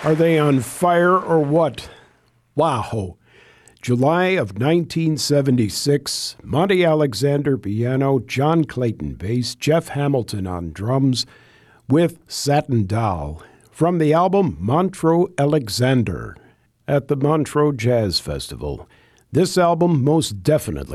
Are they on fire or what? Wow. July of 1976, Monty Alexander piano, John Clayton bass, Jeff Hamilton on drums with Satin Doll from the album Montreux Alexander at the Montreux Jazz Festival. This album most definitely